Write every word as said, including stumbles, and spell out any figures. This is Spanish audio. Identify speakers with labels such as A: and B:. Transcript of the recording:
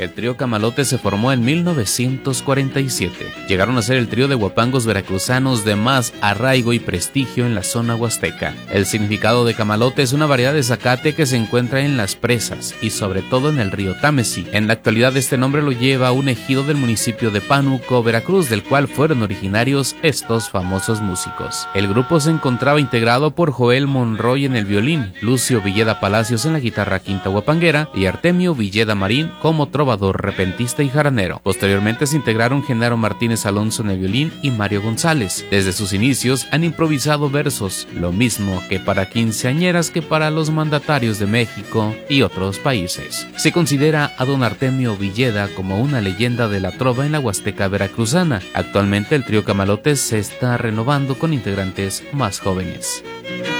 A: El trío Camalote se formó en mil novecientos cuarenta y siete. Llegaron a ser el trío de huapangos veracruzanos de más arraigo y prestigio en la zona huasteca. El significado de camalote es una variedad de zacate que se encuentra en las presas y sobre todo en el río Támesi. En la actualidad este nombre lo lleva un ejido del municipio de Pánuco, Veracruz, del cual fueron originarios estos famosos músicos. El grupo se encontraba integrado por Joel Monroy en el violín, Lucio Villeda Palacios en la guitarra quinta huapanguera y Artemio Villeda Marín como trovador, repentista y jaranero. Posteriormente se integraron Genaro Martínez Alonso en el violín y Mario González. Desde sus inicios han improvisado versos, lo mismo que para quinceañeras que para los mandatarios de México y otros países. Se considera a don Artemio Villeda como una leyenda de la trova en la Huasteca veracruzana. Actualmente el trío Camalotes se está renovando con integrantes más jóvenes.